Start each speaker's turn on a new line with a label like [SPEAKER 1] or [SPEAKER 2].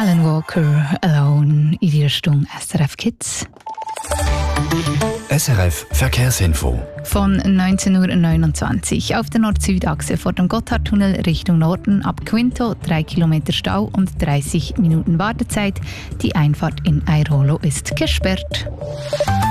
[SPEAKER 1] Alan Walker, Alone, in der Stunde SRF Kids.
[SPEAKER 2] SRF Verkehrsinfo.
[SPEAKER 1] Von 19:29 Uhr auf der Nord-Süd-Achse vor dem Gotthardtunnel Richtung Norden ab Quinto 3 Kilometer Stau und 30 Minuten Wartezeit. Die Einfahrt in Airolo ist gesperrt.